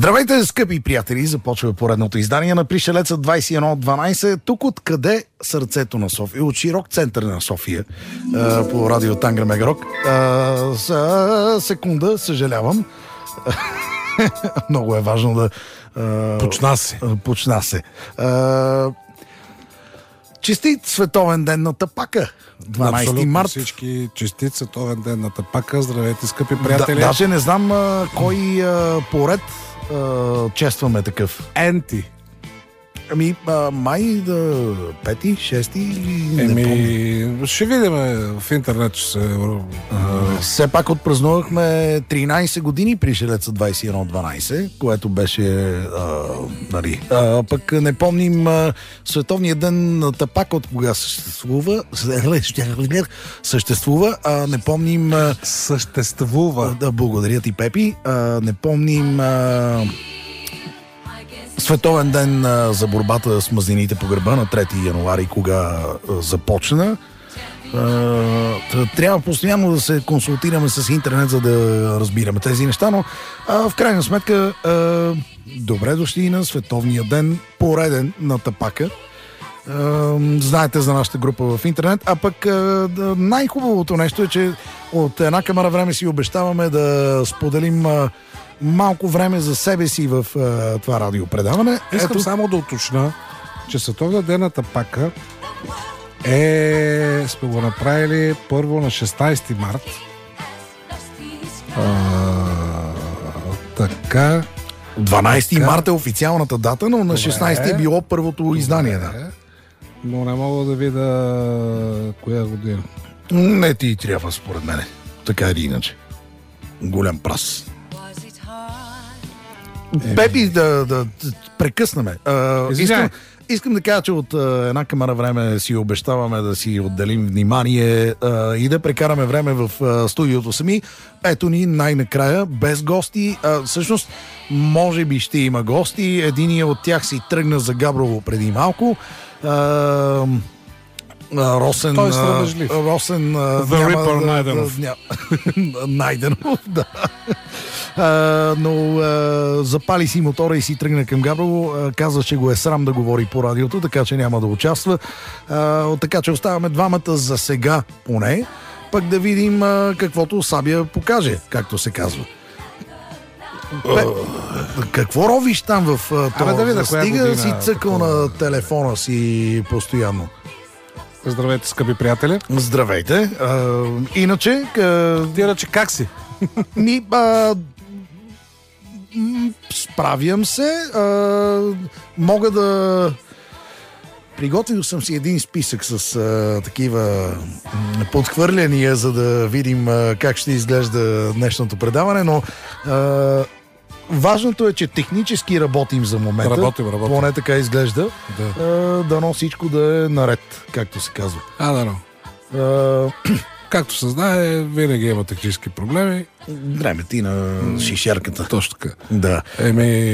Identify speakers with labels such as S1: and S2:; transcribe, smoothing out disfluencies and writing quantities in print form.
S1: Здравейте, скъпи приятели! Започва поредното издание на Пришелеца 21:12. Тук откъде сърцето на София? От широк център на София по радио Тангра Мегарок. Секунда, съжалявам. Много е важно да... Почна се. Честит Световен ден на тапака. 12 март.
S2: Всички честит Световен ден на тапака. Здравейте, скъпи приятели.
S1: Даже не знам кой поред честваме такъв.
S2: Енти.
S1: Ами, май да пети, шести или не помня.
S2: Ще видим в интернет, че се...
S1: Все пак отпразнувахме 13 години Пришелеца 21:12, което беше пък не помним Световния ден на тапака от кога съществува, не помним...
S2: Съществува.
S1: Да, благодаря ти, Пепи. Не помним... Световен ден за борбата с мазнините по гърба на 3 януари, кога започна. Трябва постоянно да се консултираме с интернет, за да разбираме тези неща, но в крайна сметка добре дошли на Световния ден, пореден на тапака. Знаете за нашата група в интернет, а пък най-хубавото нещо е, че от една камара време си обещаваме да споделим малко време за себе си в това радиопредаване.
S2: Искам само да уточня, че Световния ден на тапака сме го направили първо на 16 март. Така.
S1: 12 марта е официалната дата, но на 16 е било първото издание. Да.
S2: Но не мога да видя коя година.
S1: Не ти трябва, според мен. Така или иначе. Голям прас. Пепи, да прекъснаме. Искам да кажа, че от една камара време си обещаваме да си отделим внимание и да прекараме време в студиото сами. Ето ни най-накрая, без гости. Всъщност, може би ще има гости. Единият от тях си тръгна за Габрово преди малко. Росен...
S2: Той е срамежлив.
S1: Росен...
S2: The Ripper Найденов.
S1: Найденов, да. Но запали си мотора и си тръгна към Габрово. Каза, че го е срам да говори по радиото, така че няма да участва. Така че оставаме двамата за сега поне, пък да видим каквото Сабия покаже, както се казва. Какво ровиш там в това? Стига да си цъкал на телефона си постоянно.
S2: Здравейте, скъпи приятели.
S1: Здравейте. Иначе...
S2: как си?
S1: Справям се. Мога да... Приготвил съм си един списък с такива подхвърляния, за да видим как ще изглежда днешното предаване, но важното е, че технически работим за момента.
S2: Работим.
S1: Поне така изглежда.
S2: Да.
S1: Дано всичко да е наред, както се казва.
S2: Дано. Както се знае, винаги има технически проблеми.
S1: Време ти на шишерката.
S2: Точно така.
S1: Да.